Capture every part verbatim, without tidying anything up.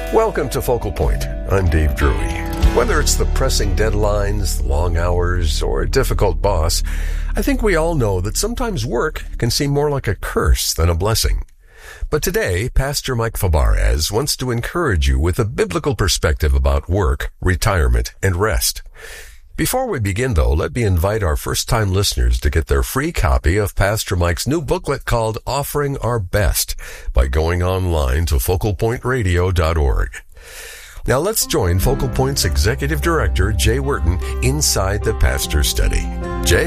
Welcome to Focal Point. I'm Dave Drury. Whether it's the pressing deadlines, the long hours, or a difficult boss, I think we all know that sometimes work can seem more like a curse than a blessing. But today, Pastor Mike Fabarez wants to encourage you with a biblical perspective about work, retirement, and rest. Before we begin, though, let me invite our first-time listeners to get their free copy of Pastor Mike's new booklet called Offering Our Best by going online to focal point radio dot org. Now let's join Focal Point's Executive Director, Jay Wharton, inside the pastor's study. Jay?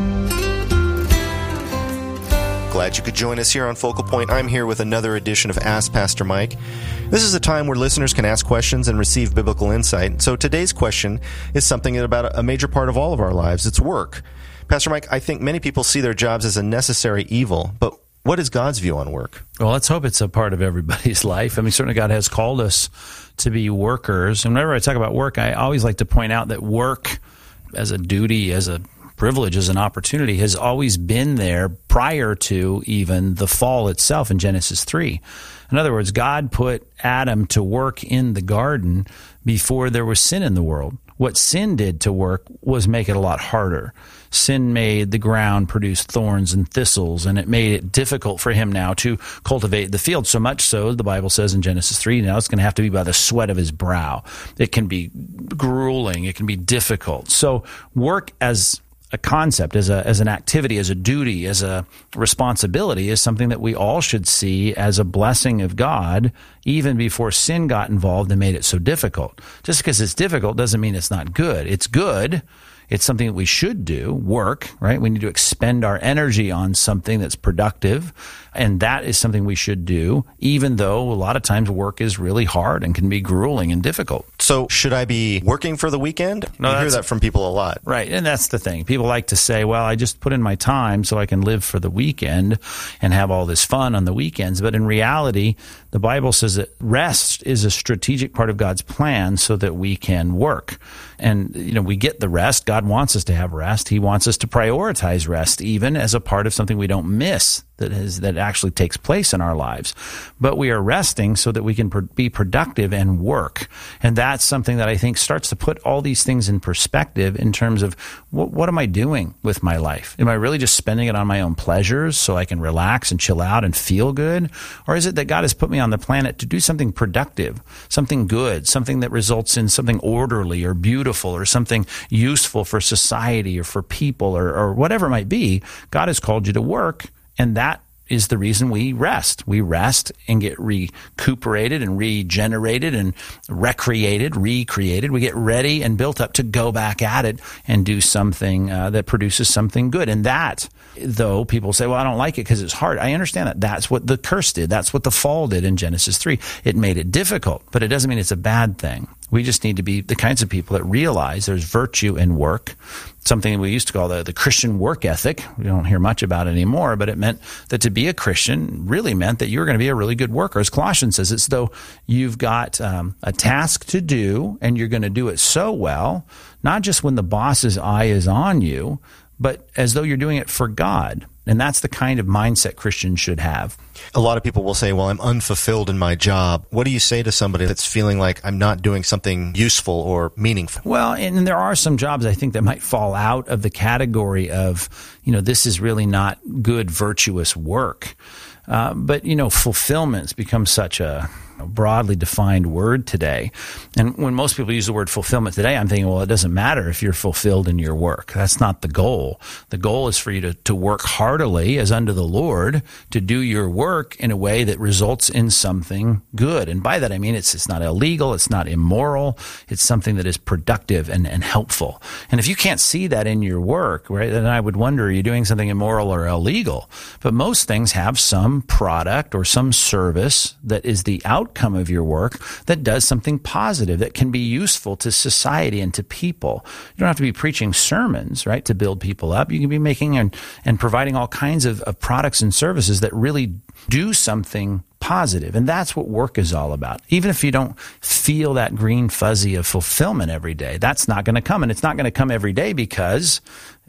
Glad you could join us here on Focal Point. I'm here with another edition of Ask Pastor Mike. This is a time where listeners can ask questions and receive biblical insight. So today's question is something about a major part of all of our lives. It's work. Pastor Mike, I think many people see their jobs as a necessary evil, but what is God's view on work? Well, let's hope it's a part of everybody's life. I mean, certainly God has called us to be workers. And whenever I talk about work, I always like to point out that work as a duty, as a privilege, as an opportunity, has always been there prior to even the fall itself in Genesis three. In other words, God put Adam to work in the garden before there was sin in the world. What sin did to work was make it a lot harder. Sin made the ground produce thorns and thistles, and it made it difficult for him now to cultivate the field. So much so, the Bible says in Genesis three, now it's going to have to be by the sweat of his brow. It can be grueling. It can be difficult. So work as a concept, as a as an activity, as a duty, as a responsibility is something that we all should see as a blessing of God, even before sin got involved and made it so difficult. Just because it's difficult doesn't mean it's not good. It's good. It's something that we should do, work, right? We need to expend our energy on something that's productive, and that is something we should do, even though a lot of times work is really hard and can be grueling and difficult. So should I be working for the weekend? No, you hear that from people a lot. Right, and that's the thing. People like to say, well, I just put in my time so I can live for the weekend and have all this fun on the weekends. But in reality, the Bible says that rest is a strategic part of God's plan so that we can work. And, you know, we get the rest. God wants us to have rest. He wants us to prioritize rest even as a part of something we don't miss that is that actually takes place in our lives. But we are resting so that we can pr- be productive and work. And that's something that I think starts to put all these things in perspective in terms of what, what am I doing with my life? Am I really just spending it on my own pleasures so I can relax and chill out and feel good? Or is it that God has put me on the planet to do something productive, something good, something that results in something orderly or beautiful or something useful for society or for people or, or whatever it might be? God has called you to work. And that is the reason we rest. We rest and get recuperated and regenerated and recreated, recreated. We get ready and built up to go back at it and do something uh, that produces something good. And that, though, people say, well, I don't like it because it's hard. I understand that. That's what the curse did. That's what the fall did in Genesis three. It made it difficult, but it doesn't mean it's a bad thing. We just need to be the kinds of people that realize there's virtue in work, something we used to call the, the Christian work ethic. We don't hear much about it anymore, but it meant that to be a Christian really meant that you were going to be a really good worker. As Colossians says, it's though you've got um, a task to do and you're going to do it so well, not just when the boss's eye is on you, but as though you're doing it for God. And that's the kind of mindset Christians should have. A lot of people will say, well, I'm unfulfilled in my job. What do you say to somebody that's feeling like I'm not doing something useful or meaningful? Well, and there are some jobs I think that might fall out of the category of, you know, this is really not good, virtuous work. Uh, but, you know, fulfillment's become such a broadly defined word today. And when most people use the word fulfillment today, I'm thinking, well, it doesn't matter if you're fulfilled in your work. That's not the goal. The goal is for you to, to work heartily as unto the Lord, to do your work in a way that results in something good. And by that, I mean, it's, it's not illegal. It's not immoral. It's something that is productive and, and helpful. And if you can't see that in your work, right, then I would wonder, are you doing something immoral or illegal? But most things have some product or some service that is the outcome outcome of your work that does something positive, that can be useful to society and to people. You don't have to be preaching sermons, right, to build people up. You can be making and, and providing all kinds of, of products and services that really do something positive. And that's what work is all about. Even if you don't feel that green fuzzy of fulfillment every day, that's not going to come. And it's not going to come every day because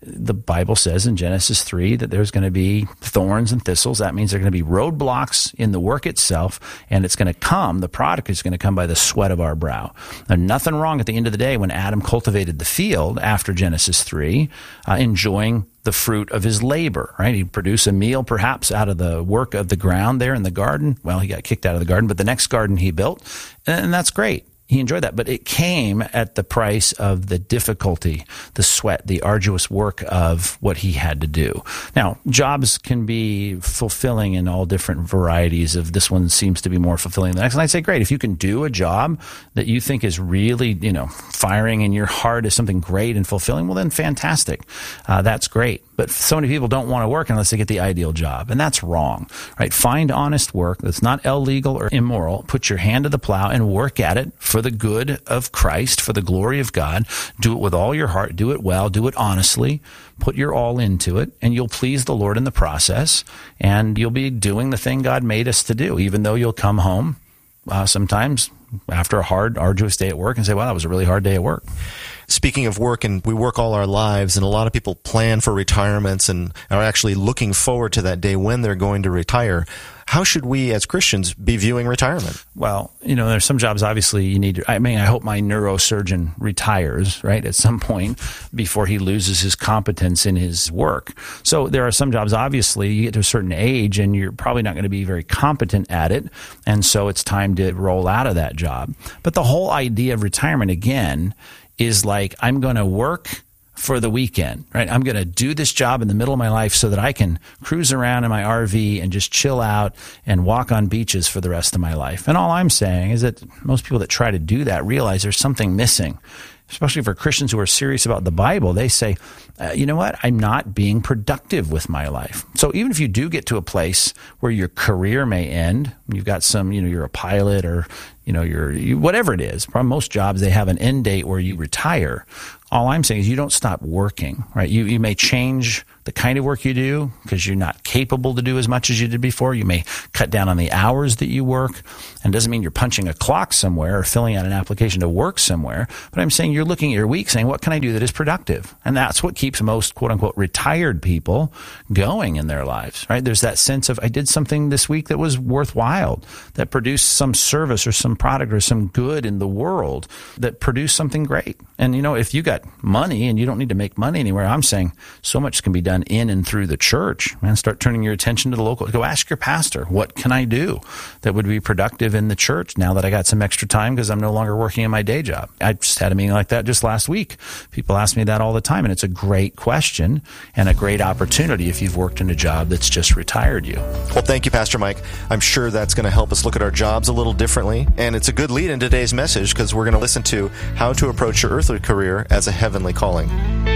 the Bible says in Genesis three that there's going to be thorns and thistles. That means there are going to be roadblocks in the work itself, and it's going to come, the product is going to come by the sweat of our brow. Now, nothing wrong at the end of the day when Adam cultivated the field after Genesis three, uh, enjoying the fruit of his labor, right? He'd produce a meal perhaps out of the work of the ground there in the garden. Well, he got kicked out of the garden, but the next garden he built, and that's great. He enjoyed that, but it came at the price of the difficulty, the sweat, the arduous work of what he had to do. Now, jobs can be fulfilling in all different varieties of this one seems to be more fulfilling than the next. And I'd say, great, if you can do a job that you think is really, you know, firing in your heart is something great and fulfilling, well, then fantastic. Uh, that's great. But so many people don't want to work unless they get the ideal job, and that's wrong, right? Find honest work that's not illegal or immoral. Put your hand to the plow and work at it for the good of Christ, for the glory of God. Do it with all your heart. Do it well. Do it honestly. Put your all into it, and you'll please the Lord in the process, and you'll be doing the thing God made us to do, even though you'll come home uh, sometimes after a hard, arduous day at work and say, well, that was a really hard day at work. Speaking of work, and we work all our lives, and a lot of people plan for retirements and are actually looking forward to that day when they're going to retire. How should we as Christians be viewing retirement? Well, you know, there's some jobs obviously you need to, I mean, I hope my neurosurgeon retires, right, at some point before he loses his competence in his work. So there are some jobs, obviously, you get to a certain age and you're probably not going to be very competent at it, and so it's time to roll out of that job. But the whole idea of retirement, again, is like, I'm going to work for the weekend, right? I'm going to do this job in the middle of my life so that I can cruise around in my R V and just chill out and walk on beaches for the rest of my life. And all I'm saying is that most people that try to do that realize there's something missing. Especially for Christians who are serious about the Bible, they say, uh, you know what? I'm not being productive with my life. So even if you do get to a place where your career may end, you've got some, you know, you're a pilot or, you know, you're, you, whatever it is, probably most jobs, they have an end date where you retire. All I'm saying is you don't stop working, right? You, you may change the kind of work you do because you're not capable to do as much as you did before. You may cut down on the hours that you work. And it doesn't mean you're punching a clock somewhere or filling out an application to work somewhere. But I'm saying you're looking at your week saying, what can I do that is productive? And that's what keeps most quote unquote retired people going in their lives, right? There's that sense of, I did something this week that was worthwhile, that produced some service or some product or some good in the world, that produced something great. And you know, if you got money and you don't need to make money anywhere, I'm saying so much can be done in and through the church. Man, start turning your attention to the local. Go ask your pastor, what can I do that would be productive in the church now that I got some extra time because I'm no longer working in my day job? I just had a meeting like that just last week. People ask me that all the time, and it's a great question and a great opportunity if you've worked in a job that's just retired you. Well, thank you, Pastor Mike. I'm sure that's going to help us look at our jobs a little differently, and it's a good lead in today's message because we're going to listen to how to approach your earthly career as a heavenly calling.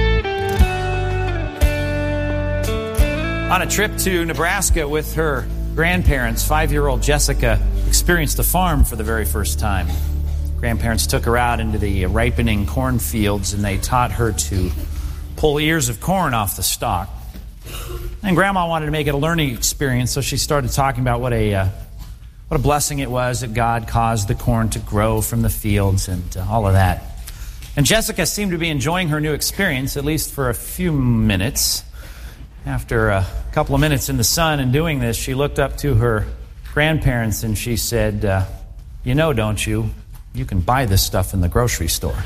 On a trip to Nebraska with her grandparents, five-year-old Jessica experienced a farm for the very first time. Grandparents took her out into the ripening cornfields, and they taught her to pull ears of corn off the stalk. And Grandma wanted to make it a learning experience, so she started talking about what a uh, what a blessing it was that God caused the corn to grow from the fields and uh, all of that. And Jessica seemed to be enjoying her new experience, at least for a few minutes. After a couple of minutes in the sun and doing this, she looked up to her grandparents and she said, uh, you know, don't you, you can buy this stuff in the grocery store.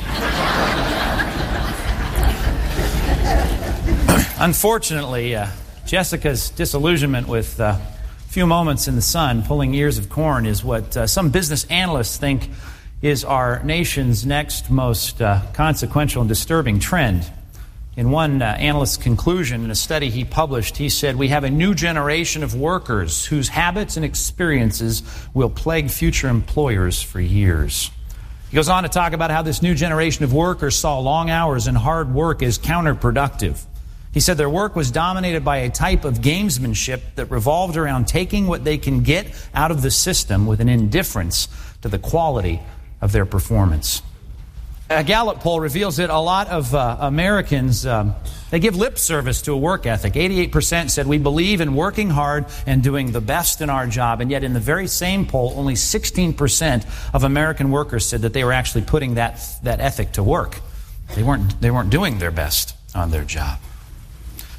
Unfortunately, uh, Jessica's disillusionment with a uh, few moments in the sun pulling ears of corn is what uh, some business analysts think is our nation's next most uh, consequential and disturbing trend. In one uh, analyst's conclusion in a study he published, he said, we have a new generation of workers whose habits and experiences will plague future employers for years. He goes on to talk about how this new generation of workers saw long hours and hard work as counterproductive. He said their work was dominated by a type of gamesmanship that revolved around taking what they can get out of the system with an indifference to the quality of their performance. A Gallup poll reveals that a lot of uh, Americans, um, they give lip service to a work ethic. eighty-eight percent said we believe in working hard and doing the best in our job. And yet in the very same poll, only sixteen percent of American workers said that they were actually putting that that ethic to work. They weren't, they weren't doing their best on their job.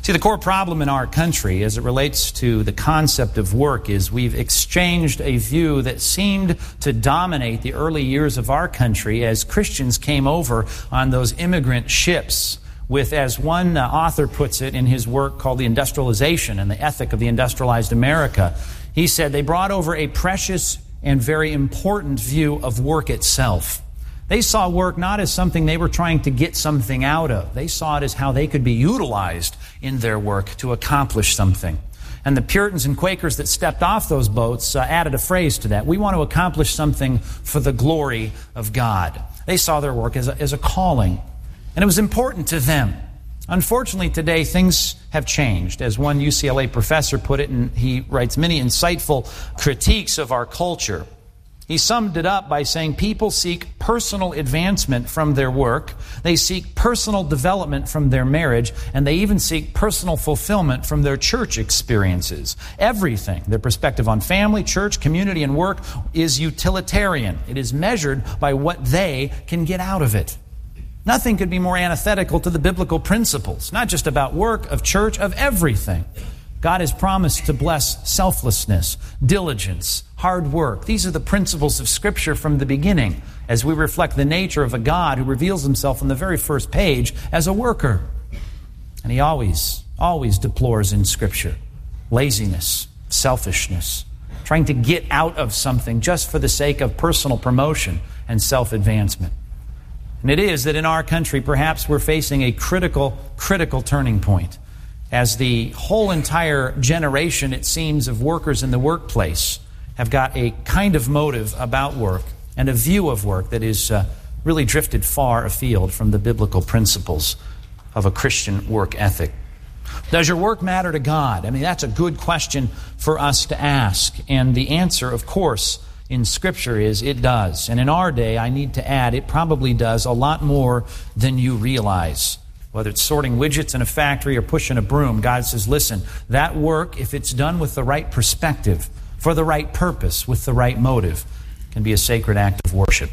See, the core problem in our country as it relates to the concept of work is we've exchanged a view that seemed to dominate the early years of our country as Christians came over on those immigrant ships with, as one uh, author puts it in his work called The Industrialization and the Ethic of the Industrialized America, he said they brought over a precious and very important view of work itself. They saw work not as something they were trying to get something out of. They saw it as how they could be utilized in their work to accomplish something. And the Puritans and Quakers that stepped off those boats uh, added a phrase to that. We want to accomplish something for the glory of God. They saw their work as a, as a calling. And it was important to them. Unfortunately, today, things have changed. As one U C L A professor put it, and he writes many insightful critiques of our culture. He summed it up by saying people seek personal advancement from their work, they seek personal development from their marriage, and they even seek personal fulfillment from their church experiences. Everything, their perspective on family, church, community, and work is utilitarian. It is measured by what they can get out of it. Nothing could be more antithetical to the biblical principles, not just about work, of church, of everything. God has promised to bless selflessness, diligence, hard work. These are the principles of Scripture from the beginning, as we reflect the nature of a God who reveals himself on the very first page as a worker. And he always, always deplores in Scripture laziness, selfishness, trying to get out of something just for the sake of personal promotion and self-advancement. And it is that in our country, perhaps we're facing a critical, critical turning point, as the whole entire generation, it seems, of workers in the workplace have got a kind of motive about work and a view of work that is uh, really drifted far afield from the biblical principles of a Christian work ethic. Does your work matter to God? I mean, that's a good question for us to ask. And the answer, of course, in Scripture is it does. And in our day, I need to add, it probably does a lot more than you realize. Whether it's sorting widgets in a factory or pushing a broom, God says, listen, that work, if it's done with the right perspective, for the right purpose, with the right motive, can be a sacred act of worship.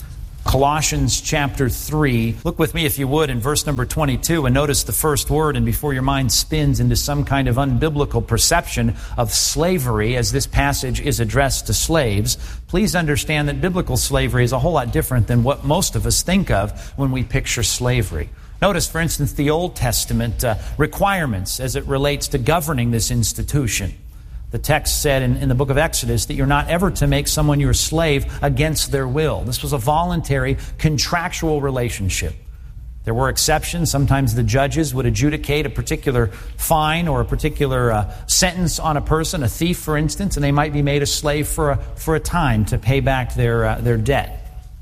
Colossians chapter three. Look with me, if you would, in verse number twenty-two, and notice the first word, and before your mind spins into some kind of unbiblical perception of slavery, as this passage is addressed to slaves, please understand that biblical slavery is a whole lot different than what most of us think of when we picture slavery. Notice, for instance, the Old Testament uh, requirements as it relates to governing this institution. The text said in, in the book of Exodus that you're not ever to make someone your slave against their will. This was a voluntary, contractual relationship. There were exceptions. Sometimes the judges would adjudicate a particular fine or a particular uh, sentence on a person, a thief, for instance, and they might be made a slave for a, for a time to pay back their, uh, their debt.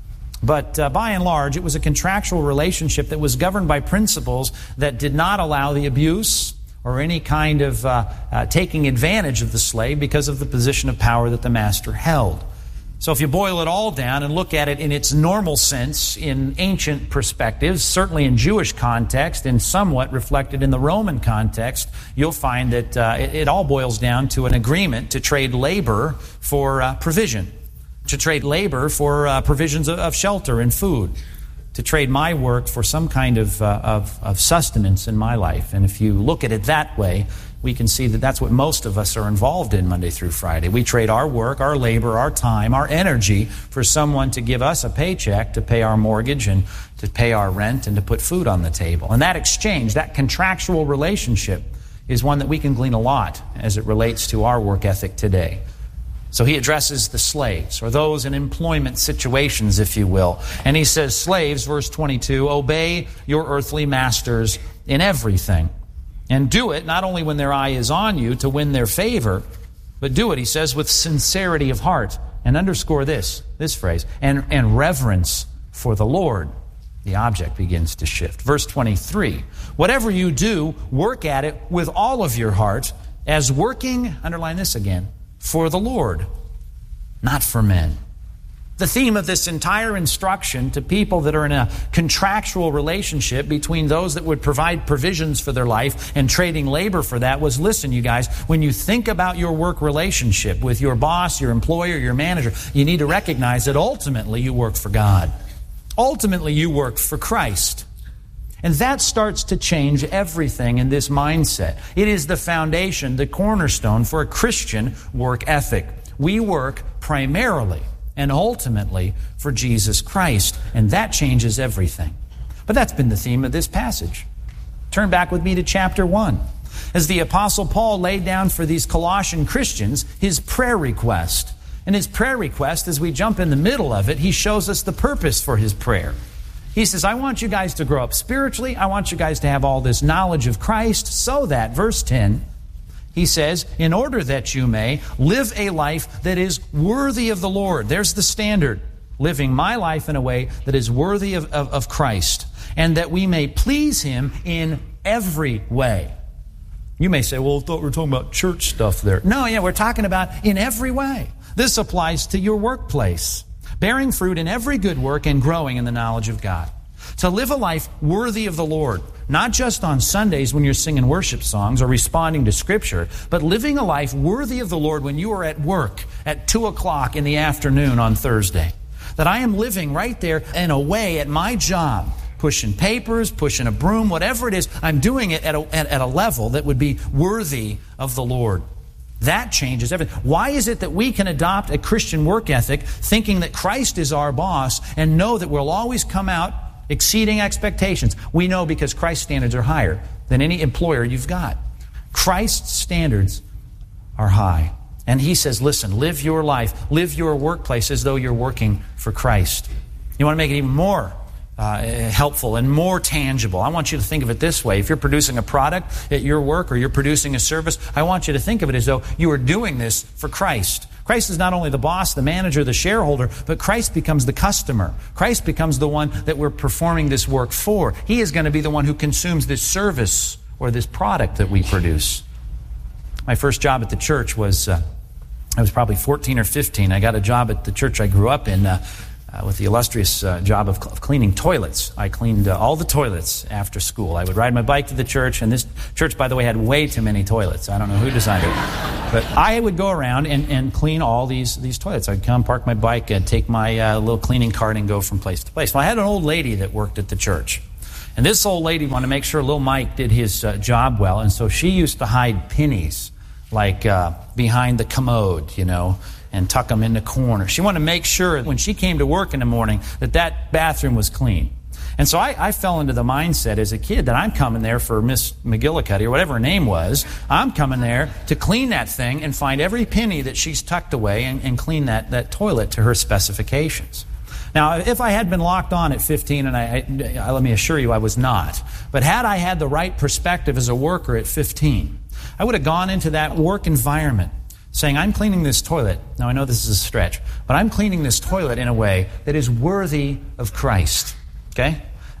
But uh, by and large, it was a contractual relationship that was governed by principles that did not allow the abuse or any kind of uh, uh, taking advantage of the slave because of the position of power that the master held. So if you boil it all down and look at it in its normal sense, in ancient perspectives, certainly in Jewish context and somewhat reflected in the Roman context, you'll find that uh, it, it all boils down to an agreement to trade labor for uh, provision. To trade labor for uh, provisions of, of shelter and food, to trade my work for some kind of, uh, of of sustenance in my life. And if you look at it that way, we can see that that's what most of us are involved in Monday through Friday. We trade our work, our labor, our time, our energy for someone to give us a paycheck to pay our mortgage and to pay our rent and to put food on the table. And that exchange, that contractual relationship, is one that we can glean a lot as it relates to our work ethic today. So he addresses the slaves, or those in employment situations, if you will. And he says, slaves, verse twenty-two, obey your earthly masters in everything. And do it not only when their eye is on you to win their favor, but do it, he says, with sincerity of heart. And underscore this, this phrase, and, and reverence for the Lord. The object begins to shift. Verse twenty-three, whatever you do, work at it with all of your heart, as working, underline this again, for the Lord, not for men. The theme of this entire instruction to people that are in a contractual relationship between those that would provide provisions for their life and trading labor for that was, listen, you guys, when you think about your work relationship with your boss, your employer, your manager, you need to recognize that ultimately you work for God. Ultimately you work for Christ. And that starts to change everything in this mindset. It is the foundation, the cornerstone for a Christian work ethic. We work primarily and ultimately for Jesus Christ, and that changes everything. But that's been the theme of this passage. Turn back with me to chapter one. As the Apostle Paul laid down for these Colossian Christians his prayer request. And his prayer request, as we jump in the middle of it, he shows us the purpose for his prayer. He says, I want you guys to grow up spiritually. I want you guys to have all this knowledge of Christ so that, verse ten, he says, in order that you may live a life that is worthy of the Lord. There's the standard. Living my life in a way that is worthy of, of, of Christ. And that we may please Him in every way. You may say, well, I thought we were talking about church stuff there. No, yeah, we're talking about in every way. This applies to your workplace. Bearing fruit in every good work and growing in the knowledge of God. To live a life worthy of the Lord. Not just on Sundays when you're singing worship songs or responding to Scripture, but living a life worthy of the Lord when you are at work at two o'clock in the afternoon on Thursday. That I am living right there and away at my job, pushing papers, pushing a broom, whatever it is, I'm doing it at a, at, at a level that would be worthy of the Lord. That changes everything. Why is it that we can adopt a Christian work ethic thinking that Christ is our boss and know that we'll always come out exceeding expectations? We know because Christ's standards are higher than any employer you've got. Christ's standards are high. And He says, listen, live your life, live your workplace as though you're working for Christ. You want to make it even more uh, helpful and more tangible. I want you to think of it this way. If you're producing a product at your work or you're producing a service, I want you to think of it as though you are doing this for Christ. Christ is not only the boss, the manager, the shareholder, but Christ becomes the customer. Christ becomes the one that we're performing this work for. He is going to be the one who consumes this service or this product that we produce. My first job at the church was, uh, I was probably fourteen or fifteen. I got a job at the church I grew up in uh, uh, with the illustrious uh, job of, of cleaning toilets. I cleaned uh, all the toilets after school. I would ride my bike to the church, and this church, by the way, had way too many toilets. I don't know who designed it. But I would go around and, and clean all these, these toilets. I'd come, park my bike, and take my uh, little cleaning cart and go from place to place. Well, I had an old lady that worked at the church. And this old lady wanted to make sure little Mike did his uh, job well, and so she used to hide pennies, like uh, behind the commode, you know, and tuck them in the corner. She wanted to make sure when she came to work in the morning that that bathroom was clean. And so I, I fell into the mindset as a kid that I'm coming there for Miss McGillicuddy, or whatever her name was. I'm coming there to clean that thing and find every penny that she's tucked away and, and clean that, that toilet to her specifications. Now, if I had been locked on at fifteen, and I, I, let me assure you I was not, but had I had the right perspective as a worker at fifteen, I would have gone into that work environment saying, I'm cleaning this toilet. Now, I know this is a stretch, but I'm cleaning this toilet in a way that is worthy of Christ. Okay?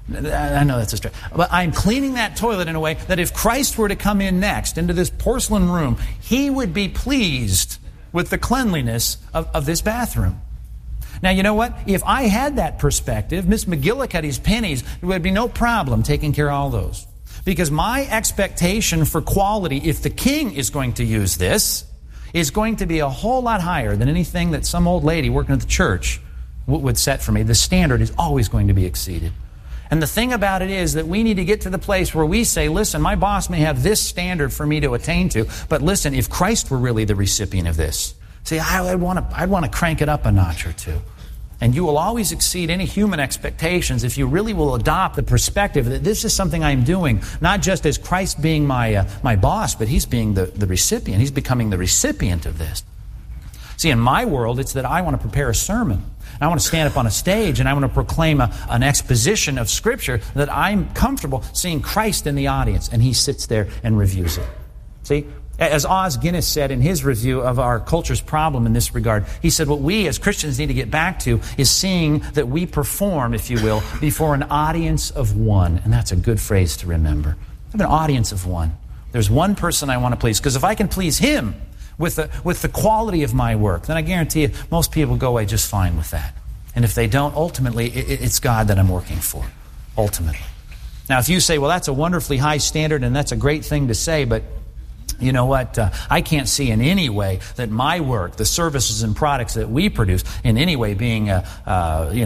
I know that's a stretch. But I'm cleaning that toilet in a way that if Christ were to come in next into this porcelain room, He would be pleased with the cleanliness of, of this bathroom. Now, you know what? If I had that perspective, Miss McGillicuddy's pennies, there would be no problem taking care of all those. Because my expectation for quality, if the King is going to use this, is going to be a whole lot higher than anything that some old lady working at the church would set for me. The standard is always going to be exceeded. And the thing about it is that we need to get to the place where we say, listen, my boss may have this standard for me to attain to, but listen, if Christ were really the recipient of this, see, I'd want to I'd want to crank it up a notch or two. And you will always exceed any human expectations if you really will adopt the perspective that this is something I'm doing, not just as Christ being my uh, my boss, but He's being the, the recipient. He's becoming the recipient of this. See, in my world, it's that I want to prepare a sermon. I want to stand up on a stage and I want to proclaim a, an exposition of Scripture that I'm comfortable seeing Christ in the audience, and He sits there and reviews it. See? As Os Guinness said in his review of our culture's problem in this regard, he said what we as Christians need to get back to is seeing that we perform, if you will, before an audience of one. And that's a good phrase to remember. I have an audience of one. There's one person I want to please. Because if I can please Him with the, with the quality of my work, then I guarantee you most people go away just fine with that. And if they don't, ultimately, it, it's God that I'm working for. Ultimately. Now, if you say, well, that's a wonderfully high standard and that's a great thing to say, but you know what? Uh, I can't see in any way that my work, the services and products that we produce, in any way being, uh, uh, you know,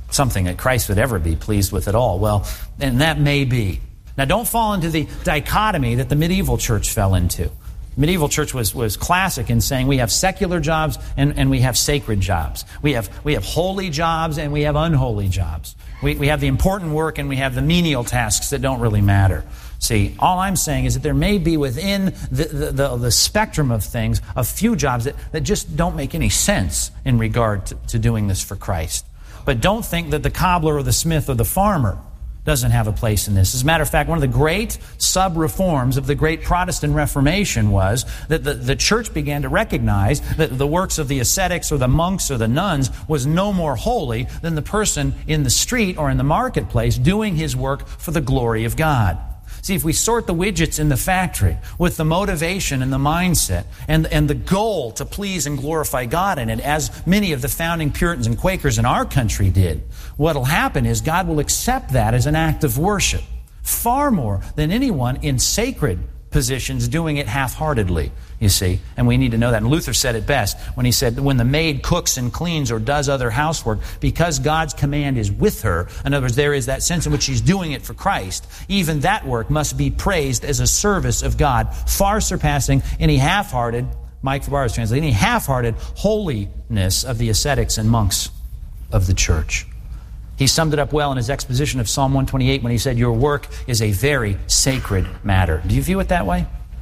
something that Christ would ever be pleased with at all. Well, and that may be. Now, don't fall into the dichotomy that the medieval church fell into. Medieval church was, was classic in saying we have secular jobs and, and we have sacred jobs. We have we have holy jobs and we have unholy jobs. We, we have the important work and we have the menial tasks that don't really matter. See, all I'm saying is that there may be within the, the, the, the spectrum of things a few jobs that, that just don't make any sense in regard to, to doing this for Christ. But don't think that the cobbler or the smith or the farmer doesn't have a place in this. As a matter of fact, one of the great sub-reforms of the great Protestant Reformation was that the, the church began to recognize that the works of the ascetics or the monks or the nuns was no more holy than the person in the street or in the marketplace doing his work for the glory of God. See, if we sort the widgets in the factory with the motivation and the mindset and, and the goal to please and glorify God in it, as many of the founding Puritans and Quakers in our country did, what'll happen is God will accept that as an act of worship far more than anyone in sacred positions doing it half-heartedly, you see. And we need to know that. And Luther said it best when he said, when the maid cooks and cleans or does other housework, because God's command is with her, in other words, there is that sense in which she's doing it for Christ, even that work must be praised as a service of God, far surpassing any half-hearted, Mike Fabara's translation, any half-hearted holiness of the ascetics and monks of the church. He summed it up well in his exposition of Psalm one twenty-eight when he said, your work is a very sacred matter. Do you view it that way?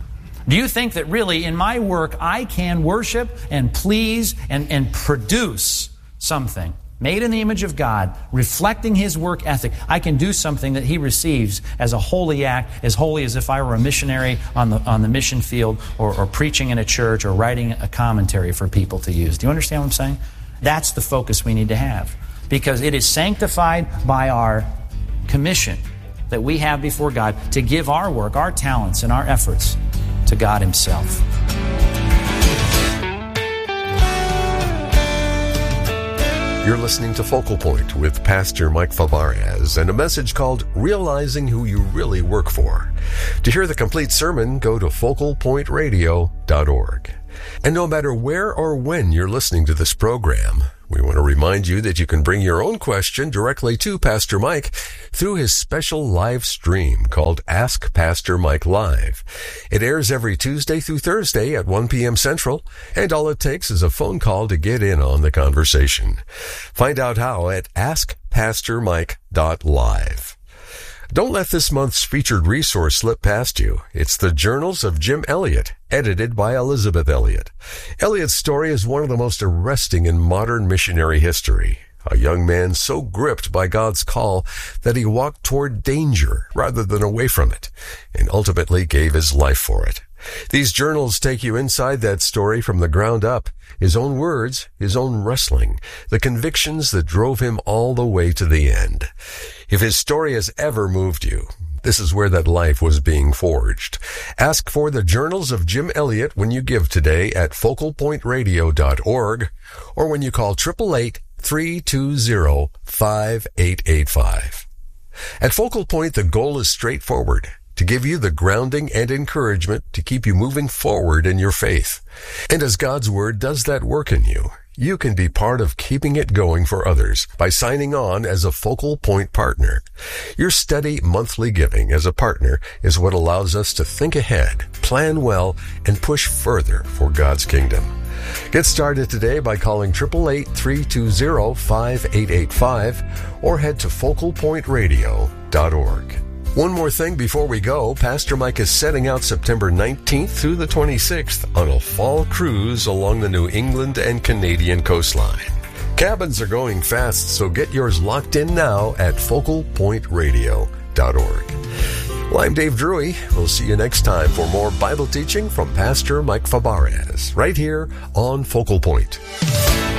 Do you think that really in my work I can worship and please and, and produce something made in the image of God, reflecting His work ethic? I can do something that He receives as a holy act, as holy as if I were a missionary on the on the mission field or, or preaching in a church or writing a commentary for people to use. Do you understand what I'm saying? That's the focus we need to have. Because it is sanctified by our commission that we have before God to give our work, our talents, and our efforts to God Himself. You're listening to Focal Point with Pastor Mike Fabarez and a message called Realizing Who You Really Work For. To hear the complete sermon, go to focal point radio dot org. And no matter where or when you're listening to this program, we want to remind you that you can bring your own question directly to Pastor Mike through his special live stream called Ask Pastor Mike Live. It airs every Tuesday through Thursday at one p.m. Central, and all it takes is a phone call to get in on the conversation. Find out how at ask pastor mike dot live. Don't let this month's featured resource slip past you. It's the Journals of Jim Elliot, edited by Elizabeth Elliot. Elliot's story is one of the most arresting in modern missionary history. A young man so gripped by God's call that he walked toward danger rather than away from it, and ultimately gave his life for it. These journals take you inside that story from the ground up. His own words, his own wrestling, the convictions that drove him all the way to the end. If his story has ever moved you, this is where that life was being forged. Ask for the Journals of Jim Elliot when you give today at focal point radio dot org or when you call eight eight eight, three two zero, five eight eight five. At Focal Point, the goal is straightforward: to give you the grounding and encouragement to keep you moving forward in your faith. And as God's Word does that work in you, you can be part of keeping it going for others by signing on as a Focal Point partner. Your steady monthly giving as a partner is what allows us to think ahead, plan well, and push further for God's kingdom. Get started today by calling eight eight eight, three two zero, five eight eight five or head to focal point radio dot org. One more thing before we go, Pastor Mike is setting out September nineteenth through the twenty-sixth on a fall cruise along the New England and Canadian coastline. Cabins are going fast, so get yours locked in now at focal point radio dot org. Well, I'm Dave Drury. We'll see you next time for more Bible teaching from Pastor Mike Fabarez, right here on Focal Point.